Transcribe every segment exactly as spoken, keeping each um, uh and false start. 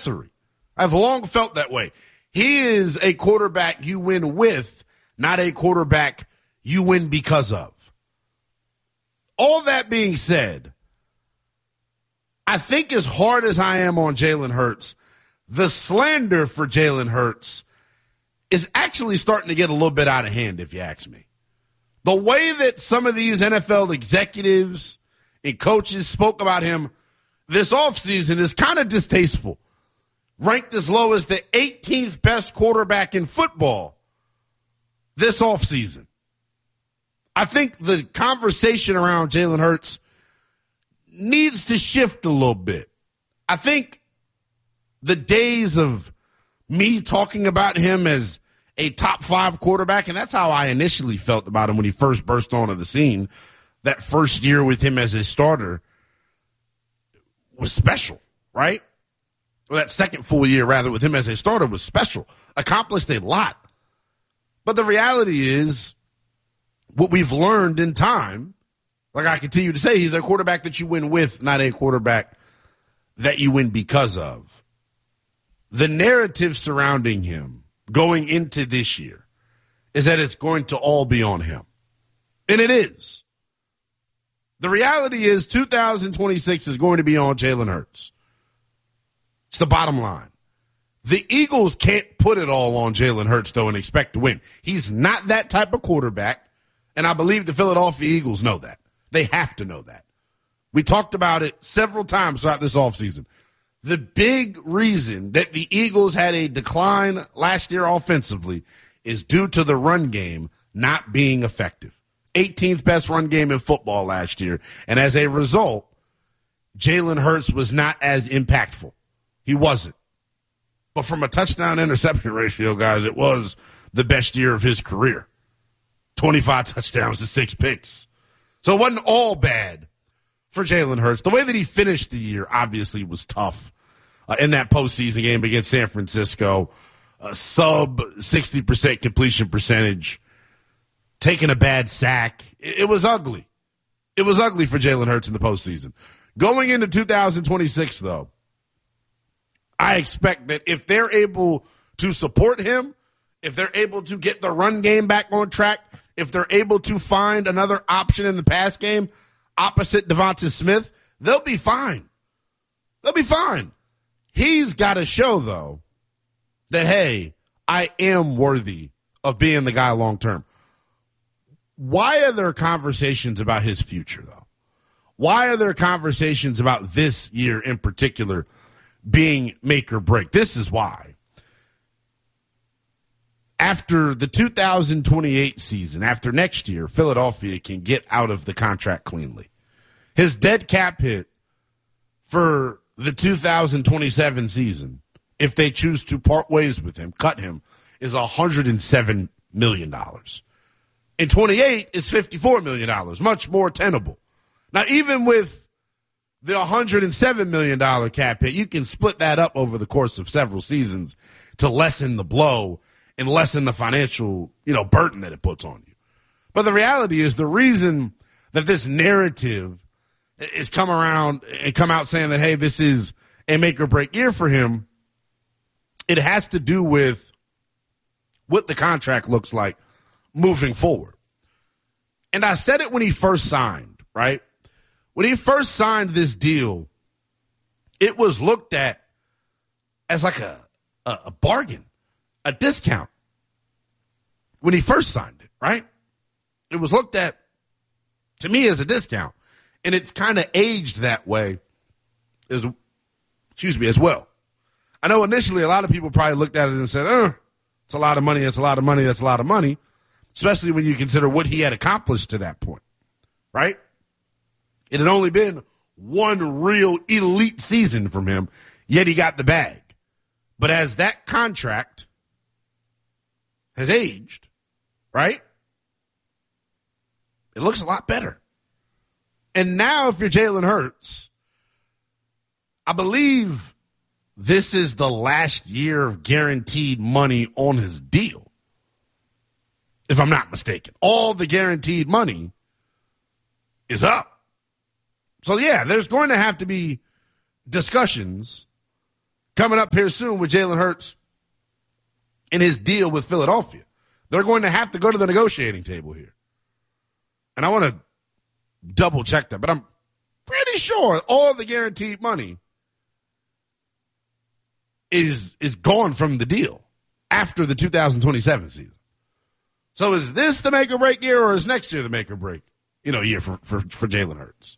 accessory. I've long felt that way. He is a quarterback you win with, not a quarterback you win because of. All that being said, I think as hard as I am on Jalen Hurts, the slander for Jalen Hurts is actually starting to get a little bit out of hand, if you ask me. The way that some of these N F L executives and coaches spoke about him this offseason is kind of distasteful. Ranked as low as the eighteenth best quarterback in football this offseason. I think the conversation around Jalen Hurts needs to shift a little bit. I think the days of me talking about him as a top five quarterback, and that's how I initially felt about him when he first burst onto the scene, that first year with him as his starter was special, right? Well, that second full year, rather, with him as a starter was special. Accomplished a lot. But the reality is, what we've learned in time, like I continue to say, he's a quarterback that you win with, not a quarterback that you win because of. The narrative surrounding him going into this year is that it's going to all be on him. And it is. The reality is two thousand twenty-six is going to be on Jalen Hurts. It's the bottom line. The Eagles can't put it all on Jalen Hurts, though, and expect to win. He's not that type of quarterback, and I believe the Philadelphia Eagles know that. They have to know that. We talked about it several times throughout this offseason. The big reason that the Eagles had a decline last year offensively is due to the run game not being effective. eighteenth best run game in football last year, and as a result, Jalen Hurts was not as impactful. He wasn't. But from a touchdown-interception ratio, guys, it was the best year of his career. twenty-five touchdowns to six picks. So it wasn't all bad for Jalen Hurts. The way that he finished the year obviously was tough uh, in that postseason game against San Francisco. A sub sixty percent completion percentage, taking a bad sack. It, it was ugly. It was ugly for Jalen Hurts in the postseason. Going into two thousand twenty-six, though, I expect that if they're able to support him, if they're able to get the run game back on track, if they're able to find another option in the pass game opposite Devonta Smith, they'll be fine. They'll be fine. He's got to show, though, that, hey, I am worthy of being the guy long term. Why are there conversations about his future, though? Why are there conversations about this year in particular being make or break? This is why. After the two thousand twenty-eight season, after next year, Philadelphia can get out of the contract cleanly. His dead cap hit for the two thousand twenty-seven season, if they choose to part ways with him, cut him, is one hundred seven million dollars. In twenty-eight is fifty-four million dollars, much more tenable. Now, even with the one hundred seven million dollars cap hit, you can split that up over the course of several seasons to lessen the blow and lessen the financial, you know, burden that it puts on you. But the reality is the reason that this narrative is come around and come out saying that, hey, this is a make or break year for him, it has to do with what the contract looks like moving forward. And I said it when he first signed, right? When he first signed this deal, it was looked at as like a, a, a bargain, a discount. When he first signed it, right? It was looked at, to me, as a discount. And it's kind of aged that way as, excuse me, as well. I know initially a lot of people probably looked at it and said, uh, it's a lot of money, it's a lot of money, that's a lot of money, especially when you consider what he had accomplished to that point, right? It had only been one real elite season from him, yet he got the bag. But as that contract has aged, right, it looks a lot better. And now if you're Jalen Hurts, I believe this is the last year of guaranteed money on his deal, if I'm not mistaken. All the guaranteed money is up. So, yeah, there's going to have to be discussions coming up here soon with Jalen Hurts and his deal with Philadelphia. They're going to have to go to the negotiating table here. And I want to double check that, but I'm pretty sure all the guaranteed money is is gone from the deal after the two thousand twenty-seven season. So is this the make or break year, or is next year the make or break, you know, year for, for, for Jalen Hurts?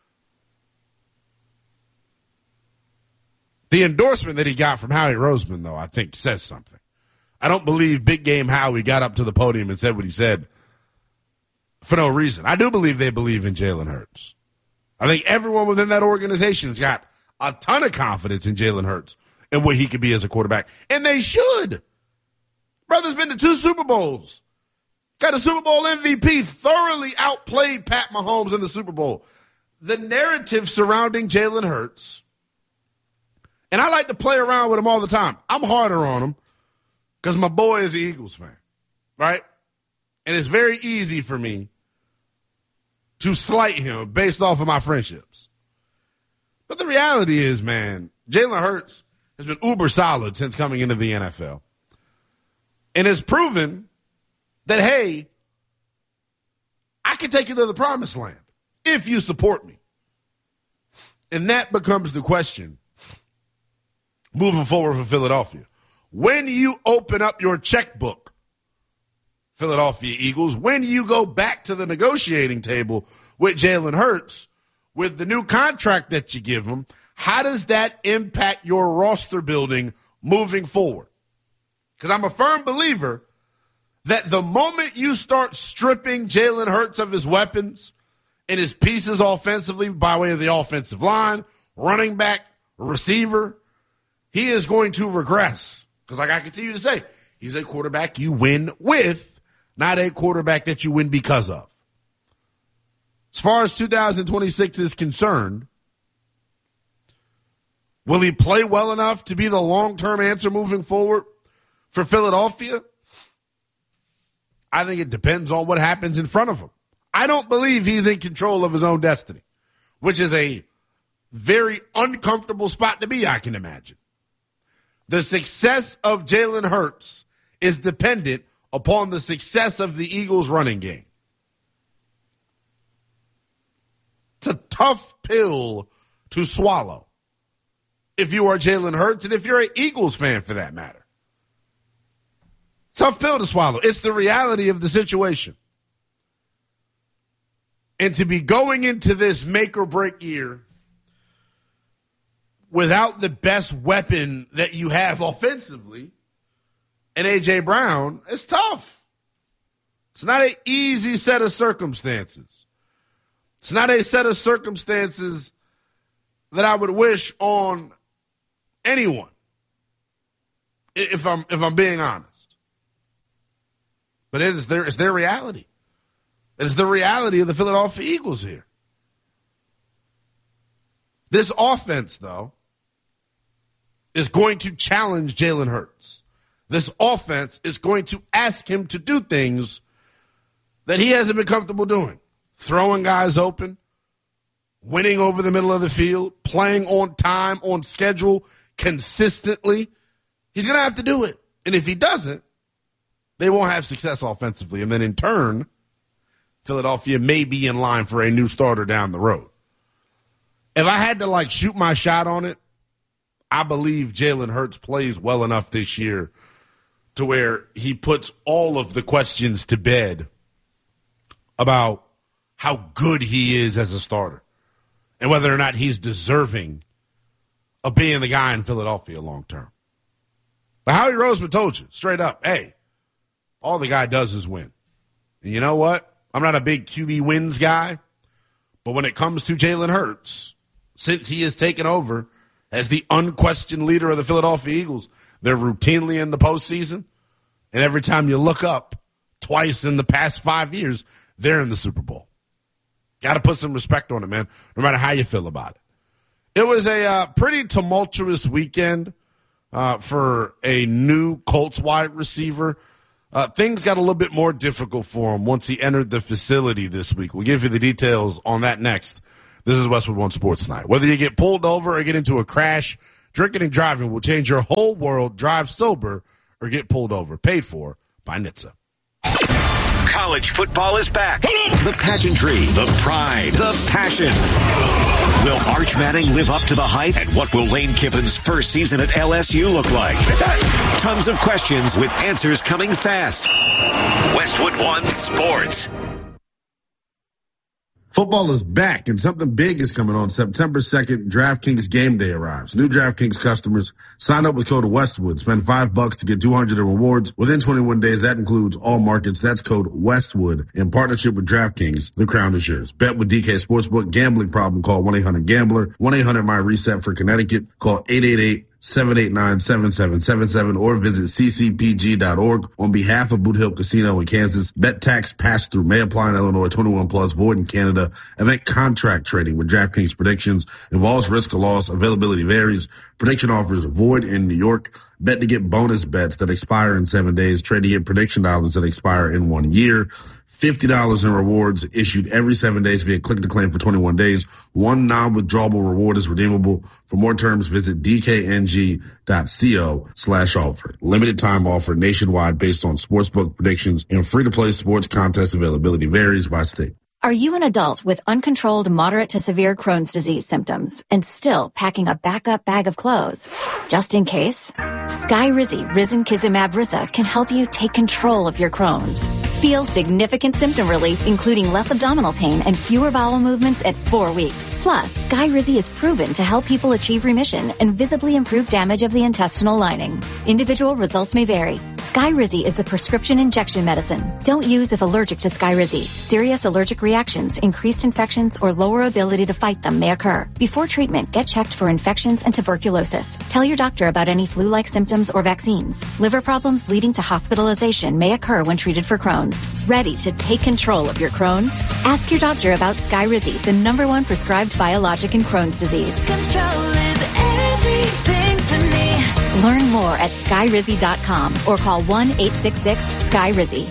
The endorsement that he got from Howie Roseman, though, I think says something. I don't believe Big Game Howie got up to the podium and said what he said for no reason. I do believe they believe in Jalen Hurts. I think everyone within that organization's got a ton of confidence in Jalen Hurts and what he could be as a quarterback. And they should. Brother's been to two Super Bowls. Got a Super Bowl M V P, thoroughly outplayed Pat Mahomes in the Super Bowl. The narrative surrounding Jalen Hurts, and I like to play around with him all the time. I'm harder on him because my boy is an Eagles fan, right? And it's very easy for me to slight him based off of my friendships. But the reality is, man, Jalen Hurts has been uber solid since coming into the N F L. And has proven that, hey, I can take you to the promised land if you support me. And that becomes the question moving forward for Philadelphia. When you open up your checkbook, Philadelphia Eagles, when you go back to the negotiating table with Jalen Hurts, with the new contract that you give him, how does that impact your roster building moving forward? Because I'm a firm believer that the moment you start stripping Jalen Hurts of his weapons and his pieces offensively by way of the offensive line, running back, receiver, he is going to regress. Because like I continue to say, he's a quarterback you win with, not a quarterback that you win because of. As far as two thousand twenty-six is concerned, will he play well enough to be the long-term answer moving forward for Philadelphia? I think it depends on what happens in front of him. I don't believe he's in control of his own destiny, which is a very uncomfortable spot to be, I can imagine. The success of Jalen Hurts is dependent upon the success of the Eagles' running game. It's a tough pill to swallow if you are Jalen Hurts and if you're an Eagles fan for that matter. Tough pill to swallow. It's the reality of the situation. And to be going into this make or break year without the best weapon that you have offensively, and A J. Brown, it's tough. It's not an easy set of circumstances. It's not a set of circumstances that I would wish on anyone, if I'm if I'm being honest. But it is their it's their reality. It's the reality of the Philadelphia Eagles here. This offense, though, is going to challenge Jalen Hurts. This offense is going to ask him to do things that he hasn't been comfortable doing. Throwing guys open, winning over the middle of the field, playing on time, on schedule, consistently. He's going to have to do it. And if he doesn't, they won't have success offensively. And then in turn, Philadelphia may be in line for a new starter down the road. If I had to, like, shoot my shot on it, I believe Jalen Hurts plays well enough this year to where he puts all of the questions to bed about how good he is as a starter and whether or not he's deserving of being the guy in Philadelphia long term. But Howie Roseman told you straight up, hey, all the guy does is win. And you know what? I'm not a big Q B wins guy, but when it comes to Jalen Hurts, since he has taken over as the unquestioned leader of the Philadelphia Eagles, they're routinely in the postseason. And every time you look up, twice in the past five years, they're in the Super Bowl. Got to put some respect on it, man, no matter how you feel about it. It was a uh, pretty tumultuous weekend uh, for a new Colts wide receiver. Uh, things got a little bit more difficult for him once he entered the facility this week. We'll give you the details on that next. This is Westwood One Sports Night. Whether you get pulled over or get into a crash Drinking and driving will change your whole world. Drive sober or get pulled over. Paid for by N H T S A. College football is back. The pageantry, the pride, the passion. Will Arch Manning live up to the hype? And what will Lane Kiffin's first season at L S U look like? Tons of questions with answers coming fast. Westwood One Sports. Football is back, and something big is coming on September second. DraftKings Game Day arrives. New DraftKings customers sign up with code Westwood. Spend five bucks to get two hundred in rewards within twenty-one days. That includes all markets. That's code Westwood in partnership with DraftKings. The crown is yours. Bet with D K Sportsbook. Gambling problem? Call one eight hundred gambler. one eight hundred my reset for Connecticut. Call eight eight eight seven eight nine seven seven seven seven or visit c c p g dot org. On behalf of Boot Hill Casino in Kansas, bet tax pass through may apply in Illinois, twenty-one plus, void in Canada. Event contract trading with DraftKings predictions involves risk of loss. Availability varies. Prediction offers void in New York. Bet to get bonus bets that expire in seven days. Trade to get prediction dollars that expire in one year. fifty dollars in rewards issued every seven days via click to claim for twenty-one days. One non-withdrawable reward is redeemable. For more terms, visit d k n g dot co slash offer. Limited time offer nationwide based on sportsbook predictions and free-to-play sports contest availability varies by state. Are you an adult with uncontrolled moderate to severe Crohn's disease symptoms and still packing a backup bag of clothes? Just in case? Skyrizi Risankizumab Risa can help you take control of your Crohn's. Feel significant symptom relief, including less abdominal pain and fewer bowel movements at four weeks. Plus, Skyrizi is proven to help people achieve remission and visibly improve damage of the intestinal lining. Individual results may vary. Skyrizi is a prescription injection medicine. Don't use if allergic to Skyrizi. Serious allergic reactions, increased infections, or lower ability to fight them may occur. Before treatment, get checked for infections and tuberculosis. Tell your doctor about any flu-like symptoms or vaccines. Liver problems leading to hospitalization may occur when treated for Crohn's. Ready to take control of your Crohn's? Ask your doctor about Skyrizi, the number one prescribed biologic in Crohn's disease. Control is everything to me. Learn more at skyrizi dot com or call one eight six six Skyrizi.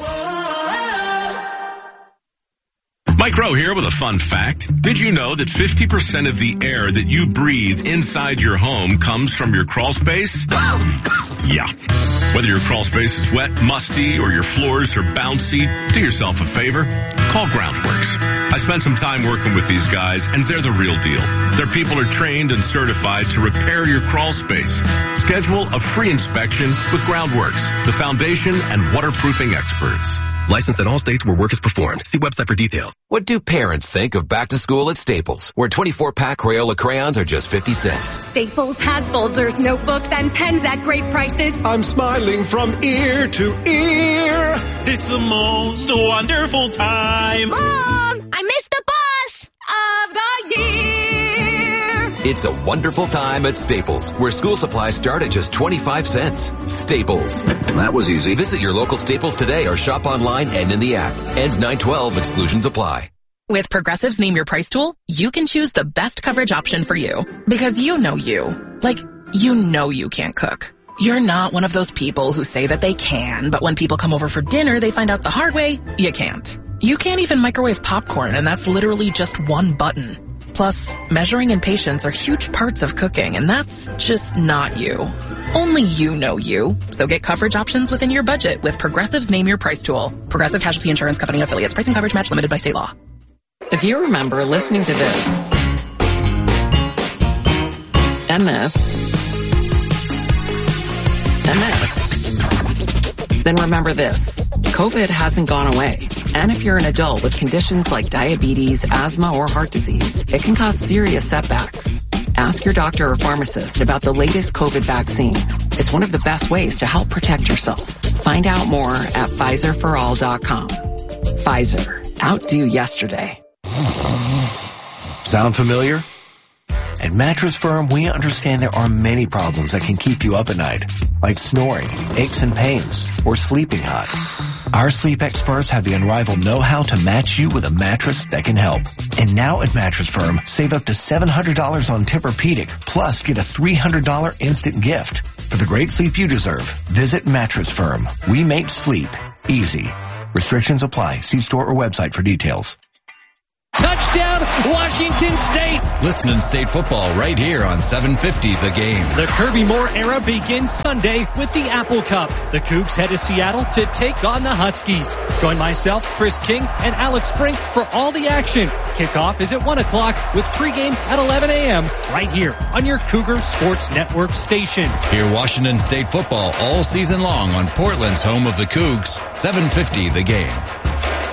Mike Rowe here with a fun fact. Did you know that fifty percent of the air that you breathe inside your home comes from your crawl space? Yeah. Whether your crawl space is wet, musty, or your floors are bouncy, do yourself a favor. Call Groundworks. I spent some time working with these guys, and they're the real deal. Their people are trained and certified to repair your crawl space. Schedule a free inspection with Groundworks, the foundation and waterproofing experts. Licensed in all states where work is performed. See website for details. What do parents think of back to school at Staples, where twenty-four pack Crayola crayons are just fifty cents? Staples has folders, notebooks, and pens at great prices. I'm smiling from ear to ear. It's the most wonderful time. Mom, I missed the bus of the year. It's a wonderful time at Staples, where school supplies start at just twenty-five cents. Staples. That was easy. Visit your local Staples today or shop online and in the app. Ends nine twelve. Exclusions apply. With Progressive's Name Your Price tool, you can choose the best coverage option for you. Because you know you. Like, you know you can't cook. You're not one of those people who say that they can, but when people come over for dinner, they find out the hard way, you can't. You can't even microwave popcorn, and that's literally just one button. Plus, measuring and patience are huge parts of cooking, and that's just not you. Only you know you. So get coverage options within your budget with Progressive's Name Your Price tool. Progressive Casualty Insurance Company and affiliates. Pricing coverage match limited by state law. If you remember listening to this and this and this, then remember this. COVID hasn't gone away. And if you're an adult with conditions like diabetes, asthma, or heart disease, it can cause serious setbacks. Ask your doctor or pharmacist about the latest COVID vaccine. It's one of the best ways to help protect yourself. Find out more at Pfizer for all dot com. Pfizer. Outdo yesterday. Sound familiar? At Mattress Firm, we understand there are many problems that can keep you up at night, like snoring, aches and pains, or sleeping hot. Our sleep experts have the unrivaled know-how to match you with a mattress that can help. And now at Mattress Firm, save up to seven hundred dollars on Tempur-Pedic, plus get a three hundred dollars instant gift. For the great sleep you deserve, visit Mattress Firm. We make sleep easy. Restrictions apply. See store or website for details. Touchdown! Touchdown, Washington State. Listen in State football right here on seven fifty The Game. The Kirby Moore era begins Sunday with the Apple Cup. The Cougs head to Seattle to take on the Huskies. Join myself, Chris King, and Alex Brink for all the action. Kickoff is at one o'clock with pregame at eleven a.m. right here on your Cougar Sports Network station. Hear Washington State football all season long on Portland's home of the Cougs, seven fifty The Game.